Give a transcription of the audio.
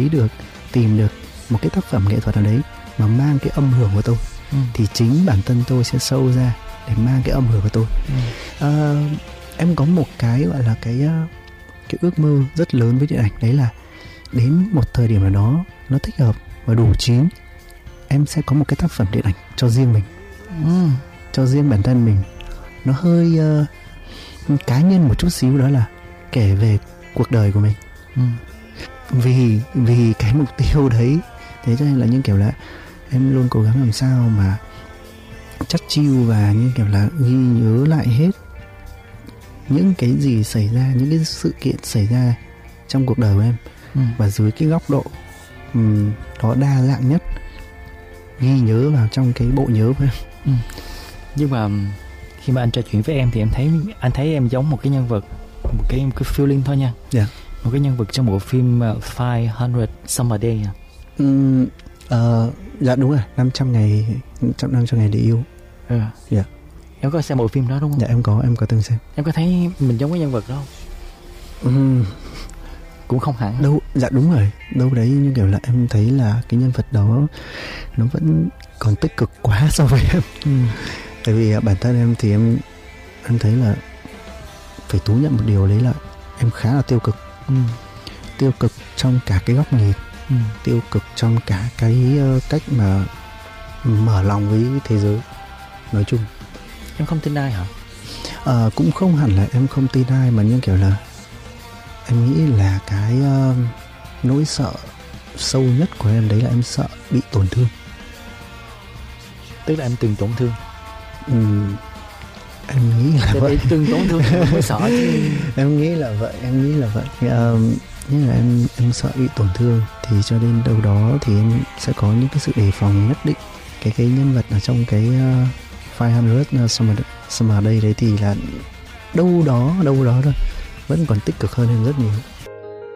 thấy được, tìm được một cái tác phẩm nghệ thuật nào đấy mà mang cái âm hưởng của tôi, thì chính bản thân tôi sẽ sâu ra để mang cái âm hưởng của tôi. Em có một cái gọi là cái ước mơ rất lớn với điện ảnh, đấy là đến một thời điểm nào đó nó thích hợp và đủ chín, em sẽ có một cái tác phẩm điện ảnh cho riêng mình, cho riêng bản thân mình. Nó hơi cá nhân một chút xíu, đó là kể về cuộc đời của mình. Vì cái mục tiêu đấy, thế cho nên là những kiểu là em luôn cố gắng làm sao mà chắt chiu và như kiểu là ghi nhớ lại hết những cái gì xảy ra, những cái sự kiện xảy ra trong cuộc đời của em, và dưới cái góc độ đó đa dạng nhất, ghi nhớ vào trong cái bộ nhớ của em. Nhưng mà khi mà anh trò chuyện với em thì anh thấy em giống một cái nhân vật, một cái feeling thôi nha. Yeah. Một cái nhân vật trong bộ phim 500 Summer Day. Dạ đúng rồi, 500 ngày để yêu. Yeah. Em có xem bộ phim đó đúng không? Dạ em có từng xem. Em có thấy mình giống cái nhân vật đó không? Cũng không hẳn. Đâu, dạ đúng rồi. Đâu đấy như kiểu là em thấy là cái nhân vật đó nó vẫn còn tích cực quá so với em. Tại vì bản thân em thì em thấy là phải thú nhận một điều, đấy là em khá là tiêu cực. Tiêu cực trong cả cái góc nhìn, tiêu cực trong cả cái cách mà mở lòng với thế giới nói chung. Em không tin ai hả? Cũng không hẳn là em không tin ai, mà như kiểu là em nghĩ là cái nỗi sợ sâu nhất của em đấy là em sợ bị tổn thương. Tức là em từng tổn thương. Em nghĩ là vậy. Từng tổn thương mới sợ chứ. Em nghĩ là vậy. Nhưng mà em sợ bị tổn thương, thì cho đến đâu đó thì em sẽ có những cái sự đề phòng nhất định. Cái nhân vật ở trong cái 500 Summer Day đấy thì là đâu đó thôi vẫn còn tích cực hơn em rất nhiều.